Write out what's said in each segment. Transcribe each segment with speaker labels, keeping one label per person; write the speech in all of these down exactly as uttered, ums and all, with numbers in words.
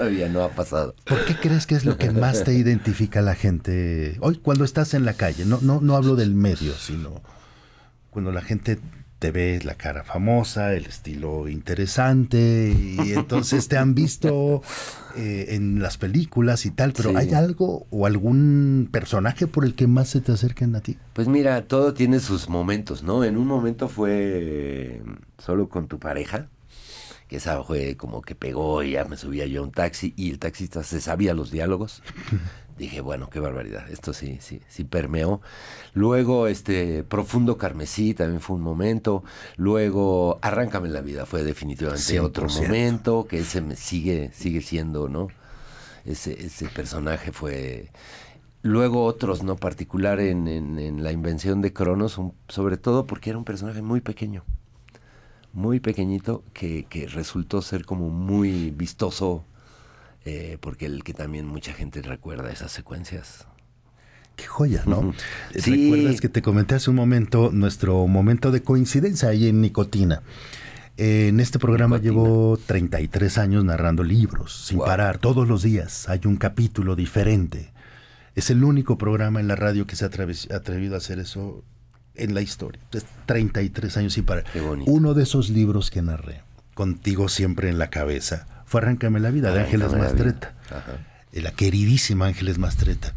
Speaker 1: todavía no ha pasado.
Speaker 2: ¿Por qué crees que es lo que más te identifica a la gente hoy cuando estás en la calle? No, no, no hablo del medio, sino cuando la gente te ve la cara famosa, el estilo interesante, y entonces te han visto eh, en las películas y tal, pero sí. ¿Hay algo o algún personaje por el que más se te acerquen a ti?
Speaker 1: Pues mira, todo tiene sus momentos, ¿no? En un momento fue solo con tu pareja, que esa fue como que pegó y ya me subía yo a un taxi y el taxista se sabía los diálogos. Dije, bueno, qué barbaridad, esto sí, sí, sí permeó. Luego, este, Profundo Carmesí también fue un momento. Luego, Arráncame la vida fue definitivamente cien por ciento. Otro momento, que ese me sigue, sigue siendo, ¿no? Ese, ese personaje fue... Luego otros, ¿no? Particular en, en, en La invención de Cronos, un, sobre todo porque era un personaje muy pequeño, muy pequeñito, que, que resultó ser como muy vistoso. Eh, porque el que también mucha gente recuerda esas secuencias.
Speaker 2: Qué joya, ¿no? Uh-huh.
Speaker 1: Sí.
Speaker 2: ¿Recuerdas que te comenté hace un momento nuestro momento de coincidencia ahí en Nicotina? Eh, en este programa Nicotina. Llevo treinta y tres años narrando libros, sin wow. parar, todos los días. Hay un capítulo diferente. Es el único programa en la radio que se ha atrevido a hacer eso en la historia. Es treinta y tres años sin parar.
Speaker 1: Qué bonito.
Speaker 2: Uno de esos libros que narré, Contigo siempre en la cabeza, fue Arráncame la vida, de Ángeles Mastretta, la queridísima Ángeles Mastretta.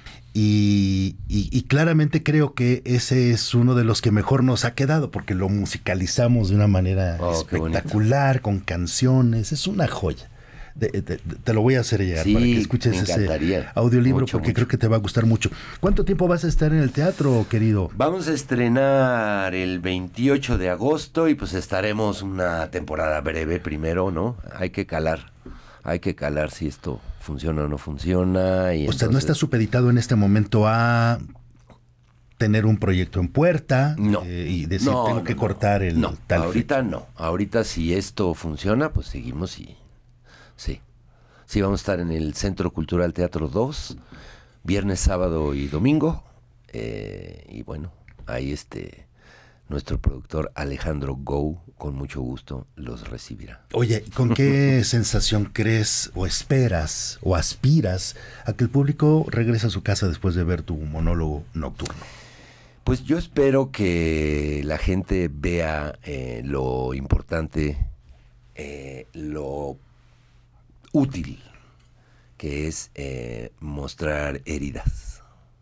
Speaker 2: Y, y, y claramente creo que ese es uno de los que mejor nos ha quedado, porque lo musicalizamos de una manera oh, espectacular, con canciones, es una joya. De, de, de, te lo voy a hacer llegar
Speaker 1: sí,
Speaker 2: para que escuches ese audiolibro, mucho, porque mucho. Creo que te va a gustar mucho. ¿Cuánto tiempo vas a estar en el teatro, querido?
Speaker 1: Vamos a estrenar el veintiocho de agosto y pues estaremos una temporada breve primero, ¿no? Hay que calar, hay que calar si esto funciona o no funciona. Y
Speaker 2: o
Speaker 1: entonces...
Speaker 2: sea, ¿no está supeditado en este momento a tener un proyecto en puerta
Speaker 1: no,
Speaker 2: eh, y decir
Speaker 1: no,
Speaker 2: tengo
Speaker 1: no,
Speaker 2: que
Speaker 1: no,
Speaker 2: cortar el
Speaker 1: no,
Speaker 2: tal
Speaker 1: ahorita
Speaker 2: fecha?
Speaker 1: no, ahorita si esto funciona pues seguimos y sí, sí vamos a estar en el Centro Cultural Teatro dos, viernes, sábado y domingo, eh, y bueno, ahí este nuestro productor Alejandro Go con mucho gusto los recibirá.
Speaker 2: Oye, ¿con qué sensación crees o esperas o aspiras a que el público regrese a su casa después de ver tu monólogo nocturno?
Speaker 1: Pues yo espero que la gente vea eh, lo importante, eh, lo útil que es eh, mostrar heridas,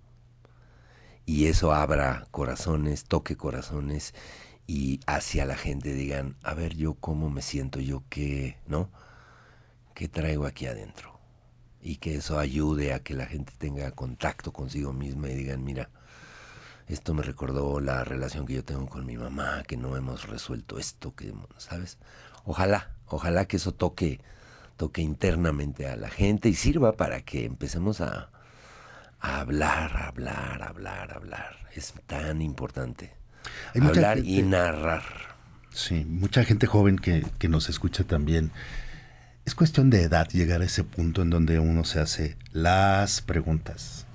Speaker 1: y eso abra corazones, toque corazones, y hacia la gente digan, a ver, yo cómo me siento, yo qué, ¿no? ¿Qué traigo aquí adentro? Y que eso ayude a que la gente tenga contacto consigo misma y digan, mira, esto me recordó la relación que yo tengo con mi mamá, que no hemos resuelto esto, que, ¿sabes? Ojalá, ojalá que eso toque toque internamente a la gente y sirva para que empecemos a, a hablar, a hablar, a hablar, a hablar. Es tan importante.
Speaker 2: Hay
Speaker 1: hablar
Speaker 2: gente,
Speaker 1: y narrar.
Speaker 2: Sí, mucha gente joven que, que nos escucha también. Es cuestión de edad llegar a ese punto en donde uno se hace las preguntas.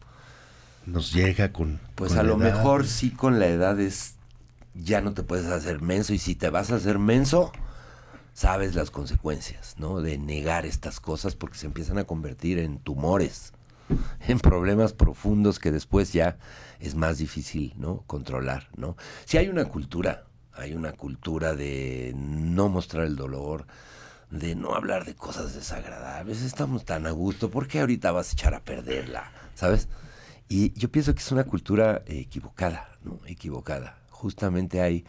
Speaker 2: Nos llega con...
Speaker 1: Pues
Speaker 2: con
Speaker 1: a
Speaker 2: la
Speaker 1: lo
Speaker 2: edad.
Speaker 1: mejor sí con la edad es... Ya no te puedes hacer menso, y si te vas a hacer menso... sabes las consecuencias, ¿no? De negar estas cosas, porque se empiezan a convertir en tumores, en problemas profundos que después ya es más difícil, ¿no? Controlar, ¿no? Si hay una cultura, hay una cultura de no mostrar el dolor, de no hablar de cosas desagradables. Estamos tan a gusto, ¿por qué ahorita vas a echar a perderla? ¿Sabes? Y yo pienso que es una cultura eh, equivocada, ¿no? Equivocada. Justamente hay...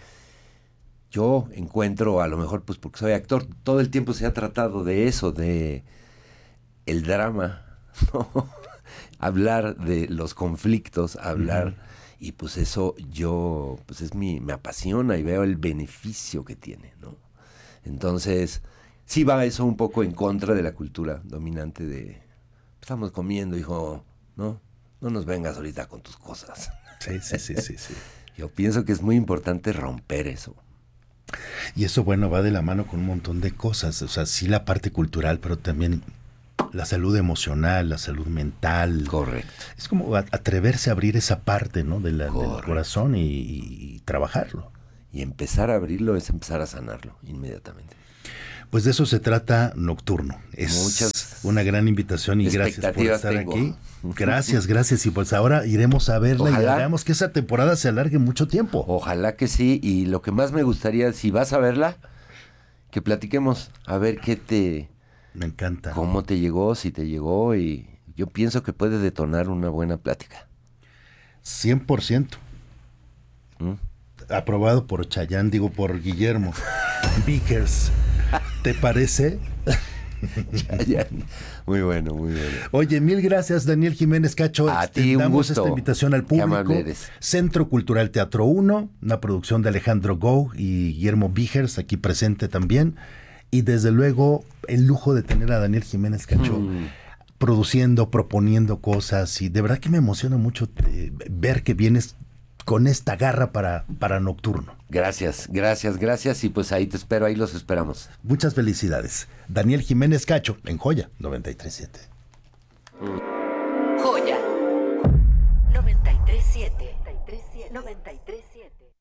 Speaker 1: Yo encuentro, a lo mejor pues porque soy actor, todo el tiempo se ha tratado de eso, de el drama, ¿no? Hablar de los conflictos, hablar, uh-huh. Y pues eso yo, pues es mi, me apasiona y veo el beneficio que tiene, ¿no? Entonces, sí va eso un poco en contra de la cultura dominante de, estamos comiendo, hijo, ¿no? No nos vengas ahorita con tus cosas.
Speaker 2: Sí, sí, sí, sí, sí.
Speaker 1: Yo pienso que es muy importante romper eso.
Speaker 2: Y eso, bueno, va de la mano con un montón de cosas. O sea, sí la parte cultural, pero también la salud emocional, la salud mental.
Speaker 1: Correcto.
Speaker 2: Es como atreverse a abrir esa parte, ¿no? De la, del corazón y, y trabajarlo.
Speaker 1: Y empezar a abrirlo es empezar a sanarlo inmediatamente.
Speaker 2: Pues de eso se trata Nocturno. Es
Speaker 1: Muchas
Speaker 2: una gran invitación y gracias por estar tengo. aquí. Gracias, gracias. Y pues ahora iremos a verla Ojalá. y hagamos que esa temporada se alargue mucho tiempo.
Speaker 1: Ojalá que sí. Y lo que más me gustaría, si vas a verla, que platiquemos, a ver qué te...
Speaker 2: Me encanta.
Speaker 1: Cómo te llegó, si te llegó, y yo pienso que puede detonar una buena plática.
Speaker 2: cien por ciento. ¿Mm? Aprobado por Chayanne, digo por Guillermo Vickers. ¿Te parece?
Speaker 1: Chayanne. Muy bueno, muy bueno.
Speaker 2: Oye, mil gracias, Daniel Jiménez Cacho.
Speaker 1: A ti un gusto.
Speaker 2: Esta invitación al público. Centro Cultural Teatro uno, una producción de Alejandro Gou y Guillermo Vickers, aquí presente también. Y desde luego, el lujo de tener a Daniel Jiménez Cacho mm. produciendo, proponiendo cosas. Y de verdad que me emociona mucho eh, ver que vienes con esta garra para, para Nocturno.
Speaker 1: Gracias, gracias, gracias. Y pues ahí te espero, ahí los esperamos.
Speaker 2: Muchas felicidades. Daniel Jiménez Cacho, en Joya noventa y tres punto siete.
Speaker 3: Joya noventa y tres punto siete. noventa y tres punto siete.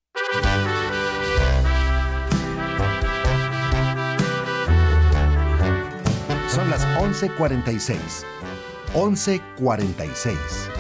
Speaker 2: Son las once cuarenta y seis. once cuarenta y seis.